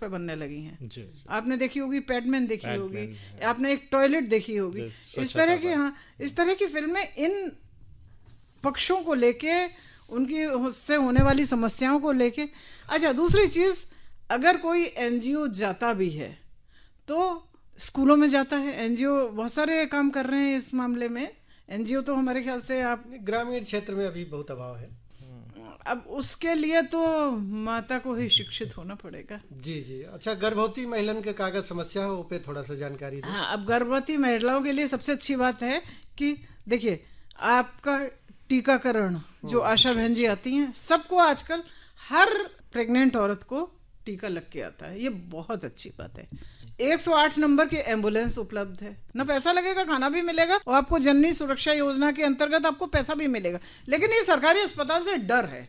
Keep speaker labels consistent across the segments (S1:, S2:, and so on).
S1: पे बनने लगी हैं।
S2: जी।
S1: आपने देखी होगी, पैडमैन देखी होगी, आपने एक टॉयलेट देखी होगी, इस तरह की, हाँ, इस तरह की फिल्में इन पक्षों को लेके, उनकी उससे होने वाली समस्याओं को लेके। अच्छा, दूसरी चीज, अगर कोई एनजीओ जाता भी है तो स्कूलों में जाता है। एनजीओ बहुत सारे काम कर रहे हैं इस मामले में। एनजीओ तो हमारे ख्याल से आप
S3: ग्रामीण क्षेत्र में अभी बहुत अभाव है।
S1: अब उसके लिए तो माता को ही शिक्षित होना पड़ेगा।
S3: जी जी। अच्छा, गर्भवती महिलाओं के कागज समस्या हो पे थोड़ा सा जानकारी दें।
S1: हाँ, अब गर्भवती महिलाओं के लिए सबसे अच्छी बात है कि देखिए, आपका टीकाकरण, जो आशा बहन जी आती हैं, सबको आजकल हर प्रेग्नेंट औरत को टीका लग के आता है। ये बहुत अच्छी बात है। 108 नंबर की एम्बुलेंस उपलब्ध है, ना पैसा लगेगा, खाना भी मिलेगा, और आपको जननी सुरक्षा योजना के अंतर्गत आपको पैसा भी मिलेगा। लेकिन ये सरकारी अस्पताल से डर है।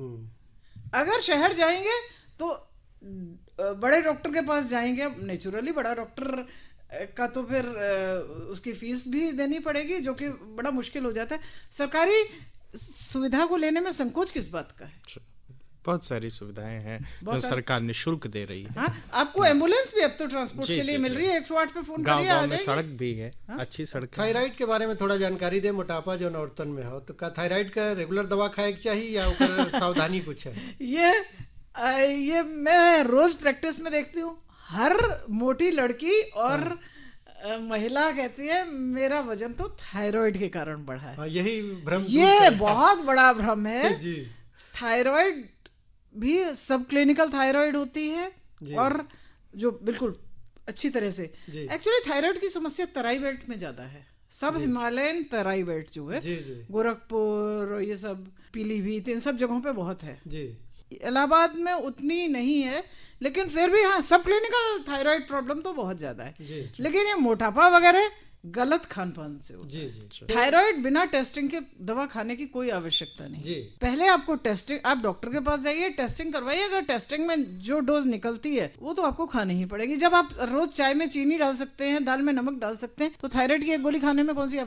S1: अगर शहर जाएंगे तो बड़े डॉक्टर के पास जाएंगे। अब नेचुरली बड़ा डॉक्टर का तो फिर उसकी फीस भी देनी पड़ेगी, जो कि बड़ा मुश्किल हो जाता है। सरकारी सुविधा को लेने में संकोच किस बात का है?
S2: बहुत सारी सुविधाएं हैं जो सरकार निःशुल्क दे रही है।
S1: हाँ, आपको एम्बुलेंस भी अब तो ट्रांसपोर्ट के लिए मिल रही है। 108 पे फोन करिए,
S2: गांव में सड़क भी है। अच्छी सड़क।
S3: थायराइड के बारे में थोड़ा जानकारी दे। मोटापा जो औरतन में हो तो का थायराइड का रेगुलर दवा खाए के चाहिए या सावधानी कुछ है?
S1: ये मैं रोज प्रैक्टिस में देखती हूँ। हर मोटी लड़की और महिला कहती है मेरा वजन तो थायराइड के कारण बढ़ा है।
S3: यही भ्रम,
S1: ये बहुत बड़ा भ्रम है
S3: जी।
S1: थायराइड भी सब क्लिनिकल थायराइड होती है, और जो बिल्कुल अच्छी तरह से, एक्चुअली थायराइड की समस्या तराई बेल्ट में ज्यादा है। सब हिमालयन तराई बेल्ट जो है, गोरखपुर, ये सब पीलीभीत, इन सब जगहों पे बहुत है जी। इलाहाबाद में उतनी नहीं है, लेकिन फिर भी हाँ, सब क्लिनिकल थायराइड प्रॉब्लम तो बहुत ज्यादा है। लेकिन ये मोटापा वगैरह गलत खान पान से होता है। थायराइड बिना टेस्टिंग के दवा खाने की कोई आवश्यकता नहीं। पहले आपको टेस्टिंग, आप डॉक्टर के पास जाइए, टेस्टिंग करवाइए। अगर टेस्टिंग में जो डोज निकलती है वो तो आपको खानी ही पड़ेगी। जब आप रोज चाय में चीनी डाल सकते हैं, दाल में नमक डाल सकते हैं, तो थायराइड की एक गोली खाने में कौन सी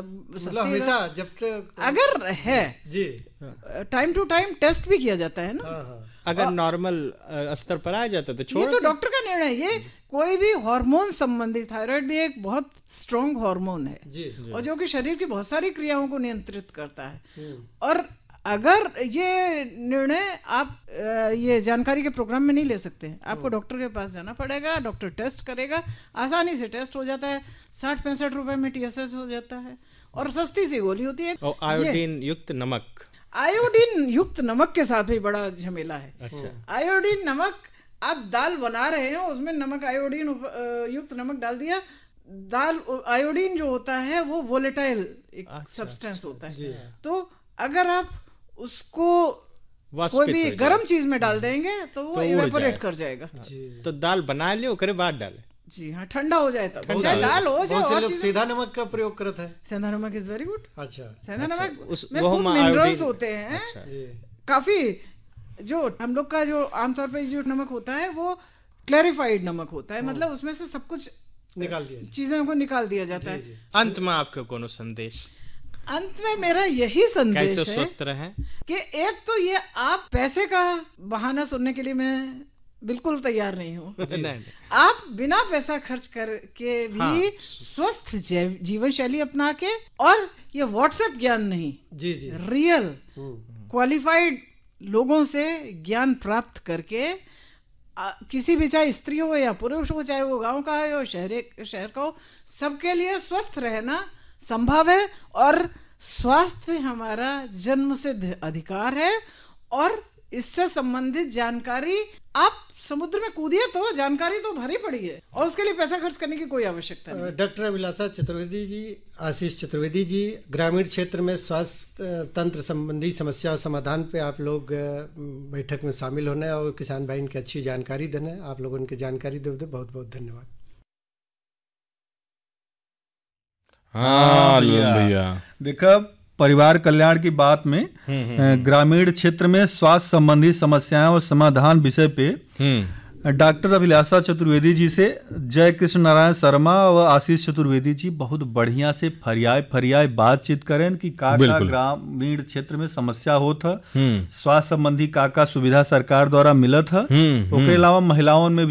S3: हमेशा जब तक
S1: अगर है जी, टाइम टू टाइम टेस्ट भी किया जाता है ना।
S2: अगर नॉर्मल स्तर पर आ जाता तो छोड़,
S1: ये तो डॉक्टर का निर्णय। ये कोई भी हार्मोन संबंधी, थायराइड भी एक बहुत स्ट्रॉन्ग हार्मोन है जी। और जो कि शरीर की बहुत सारी क्रियाओं को नियंत्रित करता है। और अगर ये निर्णय आप ये जानकारी के प्रोग्राम में नहीं ले सकते हैं, आपको डॉक्टर के पास जाना पड़ेगा। डॉक्टर टेस्ट करेगा, आसानी से टेस्ट हो जाता है। 60-65 रुपए में TSS हो जाता है, और सस्ती सी गोली होती है।
S2: आयोडीन युक्त नमक,
S1: आयोडीन युक्त नमक के साथ भी बड़ा झमेला है। अच्छा। आयोडीन नमक, आप दाल बना रहे हो, उसमें नमक, आयोडीन युक्त नमक डाल दिया। दाल, आयोडीन जो होता है वो वोलेटाइल एक सब्सटेंस होता है। तो अगर आप उसको कोई भी गर्म चीज में डाल देंगे तो वो इवेपोरेट कर जाएगा।
S2: तो दाल बना लियो, करे बाद डाले
S1: जी। हाँ, ठंडा हो जाए तब, चाहे दाल हो जाए। और
S3: सीधा नमक का प्रयोग करते हैं।
S1: सेंधा नमक इज वेरी गुड।
S3: अच्छा,
S1: सेंधा नमक में खूब मिनरल्स होते हैं काफी। जो हम लोग का जो आमतौर पे जो नमक होता है वो क्लैरिफाइड नमक होता है, मतलब उसमें से सब कुछ
S3: निकाल दिया,
S1: चीजों को निकाल दिया जाता है।
S2: अंत में आपका कोनो संदेश?
S1: अंत में मेरा यही संदेश
S2: कैसे स्वस्थ रहें
S1: कि एक तो ये, आप पैसे का बहाना सुनने के लिए मैं बिल्कुल तैयार नहीं हूँ। आप बिना पैसा खर्च करके भी स्वस्थ जीवन शैली अपना के, और ये व्हाट्सएप ज्ञान नहीं जी, रियल क्वालिफाइड लोगों से ज्ञान प्राप्त करके, किसी भी, चाहे स्त्री हो या पुरुष हो, चाहे वो गांव का है या शहर का हो, सबके लिए स्वस्थ रहना संभव है। और स्वास्थ्य हमारा जन्मसिद्ध अधिकार है, और इससे संबंधित जानकारी, आप समुद्र में कूदिए तो जानकारी तो भरी पड़ी है, और उसके लिए पैसा खर्च करने की कोई आवश्यकता नहीं।
S3: डॉक्टर अभिलाषा चतुर्वेदी जी, आशीष चतुर्वेदी जी, ग्रामीण क्षेत्र में स्वास्थ्य तंत्र संबंधी समस्या समाधान पे आप लोग बैठक में शामिल होने और किसान भाई की अच्छी जानकारी देने, आप लोगों उनकी जानकारी दे, बहुत बहुत धन्यवाद।
S4: हाँ भैया, देखा, परिवार कल्याण की बात में ग्रामीण क्षेत्र में स्वास्थ्य संबंधी समस्याएं और समाधान विषय पे डॉक्टर अभिलाषा चतुर्वेदी जी से जय कृष्ण नारायण शर्मा और आशीष चतुर्वेदी जी बहुत बढ़िया से फरियाय बातचीत करें कि का ग्रामीण क्षेत्र में समस्या होता, स्वास्थ्य संबंधी का सुविधा सरकार द्वारा मिलत है। उसके अलावा महिलाओं में